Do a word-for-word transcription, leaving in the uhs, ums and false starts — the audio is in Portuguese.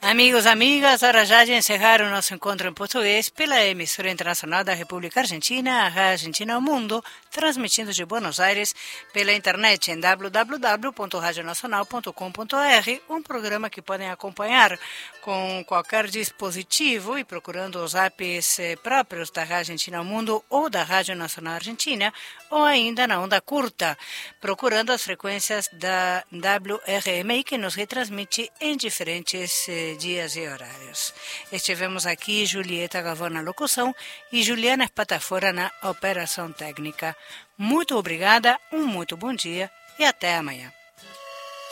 Amigos, amigas, hora já de encerrar o nosso encontro em português pela emissora internacional da República Argentina, a Rádio Argentina ao Mundo, transmitindo de Buenos Aires pela internet em w w w ponto radio nacional ponto com ponto r, um programa que podem acompanhar com qualquer dispositivo e procurando os apps próprios da Rádio Argentina ao Mundo ou da Rádio Nacional Argentina, ou ainda na onda curta, procurando as frequências da W R M I que nos retransmite em diferentes eh, dias e horários. Estivemos aqui Julieta Gavão na locução e Juliana Espatafora na operação técnica. Muito obrigada, um muito bom dia e até amanhã.